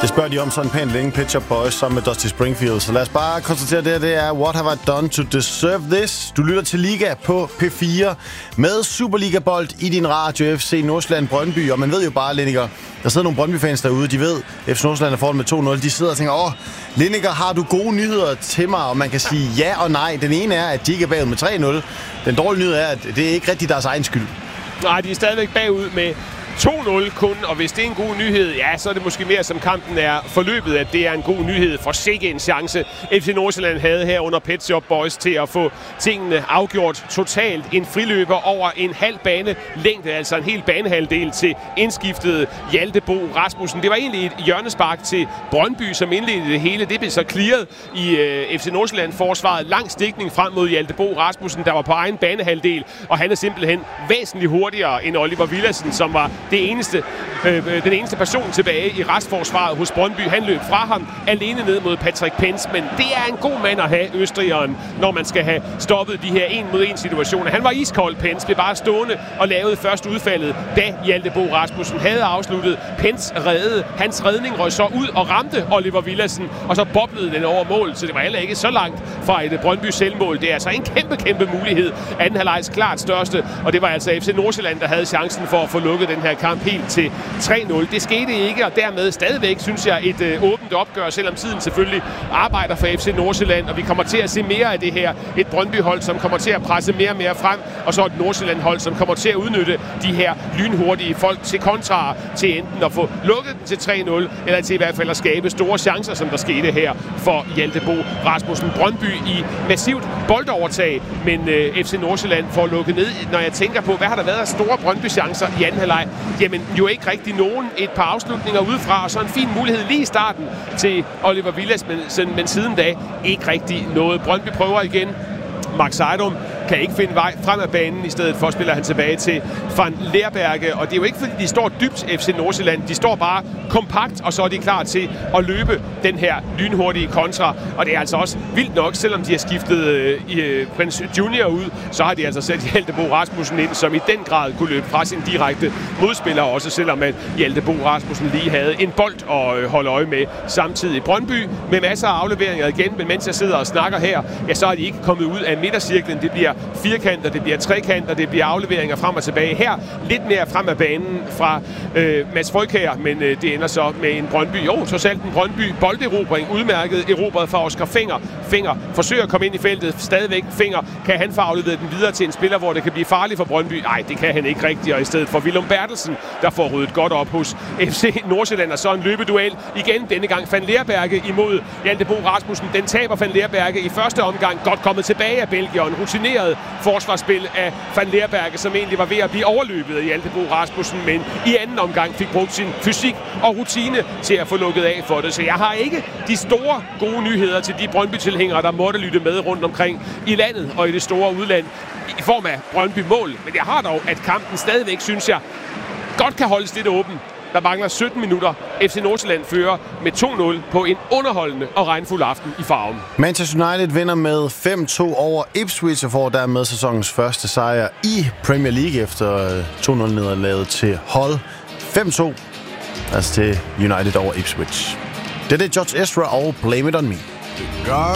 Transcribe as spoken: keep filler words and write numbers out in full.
Det spørger de om sådan pænt længe, Pet Shop Boys sammen med Dusty Springfield. Så lad os bare konstatere, at det her det er What Have I Done To Deserve This? Du lytter til Liga på P fire med Superliga-bold i din radio, F C Nordsjælland Brøndby. Og man ved jo bare, Lineker, der sidder nogle Brøndby-fans derude, de ved, F C Nordsjælland er foran med to nul. De sidder og tænker, åh, Lineker, har du gode nyheder til mig? Og man kan sige ja og nej. Den ene er, at de ikke er bagud med tre nul. Den dårlige nyhed er, at det er ikke rigtig deres egen skyld. Nej, de er stadigvæk bagud med to nul kun, og hvis det er en god nyhed, ja, så er det måske mere som kampen er forløbet, at det er en god nyhed for sikke en chance. F C Nordsjælland havde her under Pet Shop Boys til at få tingene afgjort totalt. En friløber over en halv bane længde, altså en hel banehalvdel til indskiftede Hjalte Bo Rasmussen. Det var egentlig et hjørnespark til Brøndby, som indledte det hele. Det blev så clearet i øh, F C Nordsjælland-forsvaret. Lang stikning frem mod Hjalte Bo Rasmussen, der var på egen banehalvdel, og han er simpelthen væsentligt hurtigere end Oliver Villadsen, som var det eneste, øh, den eneste person tilbage i restforsvaret hos Brøndby. Han løb fra ham alene ned mod Patrick Pence, men det er en god mand at have, østrigeren, når man skal have stoppet de her en mod en situationer. Han var iskold, Pence, blev bare stående og lavede først udfaldet, da Hjalte Bo Rasmussen havde afsluttet. Pence reddede. Hans redning røg så ud og ramte Oliver Villadsen, og så boblede den over mål, så det var heller ikke så langt fra et Brøndby selvmål. Det er altså en kæmpe, kæmpe mulighed. Anden halvlejs klart største, og det var altså F C Nordsjælland, der havde chancen for at få lukket den her kamp helt til tre nul. Det skete ikke, og dermed stadigvæk, synes jeg, et øh, åbent opgør, selvom tiden selvfølgelig arbejder for F C Nordsjælland, og vi kommer til at se mere af det her. Et Brøndby-hold, som kommer til at presse mere og mere frem, og så et Nordsjælland-hold, som kommer til at udnytte de her lynhurtige folk til kontra, til enten at få lukket den til tre nul, eller til i hvert fald at skabe store chancer, som der skete her for Hjalte Bo Rasmussen. Brøndby i massivt boldovertag, men øh, F C Nordsjælland får lukket ned. Når jeg tænker på, hvad har der været af store Brøndby-chancer i anden halvleg? Jamen, jo ikke rigtig nogen. Et par afslutninger udefra, og så en fin mulighed lige i starten til Oliver Villadsen, men, men siden da ikke rigtig noget. Brøndby prøver igen. Max Ejdom kan ikke finde vej frem af banen. I stedet for spiller han tilbage til Van Lerberge. Og det er jo ikke, fordi de står dybt, F C Nordsjælland. De står bare kompakt, og så er de klar til at løbe den her lynhurtige kontra. Og det er altså også vildt nok, selvom de har skiftet øh, øh, Prince Junior ud, så har de altså sat Hjalte Bo Rasmussen ind, som i den grad kunne løbe fra sin direkte modspiller, også selvom at Hjalte Bo Rasmussen lige havde en bold at øh, holde øje med samtidig. Brøndby med masser af afleveringer igen, men mens jeg sidder og snakker her, ja, så er de ikke kommet ud af midtercirklen. Det bliver firkanter, det bliver trekanter, det bliver afleveringer frem og tilbage. Her lidt mere frem af banen fra øh, Mads Frøkjær, men øh, det ender så med en Brøndby. Jo, trods alt en Brøndby bolderobring, udmærket erobret fra Oscar Fenger. Fenger forsøger at komme ind i feltet, stadigvæk Fenger. Kan han få afleveret den videre til en spiller, hvor det kan blive farligt for Brøndby? Nej, det kan han ikke rigtigt, og i stedet for Willum Bertelsen, der får ryddet godt op hos F C Nordsjælland, og så en løbeduel igen, denne gang Van Lerberge imod Hjalte Bo Rasmussen. Den taber Van Lerberge i første omgang, godt kommet tilbage af Belgien, rutineret forsvarsspil af Van Lerberge, som egentlig var ved at blive overløbet af Hjalte Bo Rasmussen, men i anden omgang fik brugt sin fysik og rutine til at få lukket af for det. Så jeg har ikke de store gode nyheder til de Brøndby-tilhængere, der måtte lytte med rundt omkring i landet og i det store udland i form af Brøndby-mål. Men jeg har dog, at kampen stadigvæk, synes jeg, godt kan holdes lidt åben. Der mangler sytten minutter. F C Nordsjælland fører med to nul på en underholdende og regnfuld aften i Farum. Manchester United vinder med fem to over Ipswich og får dermed sæsonens første sejr i Premier League efter to nul nederlaget til Hull. fem to, altså til United over Ipswich. Det er det George Ezra og Blame It On Me.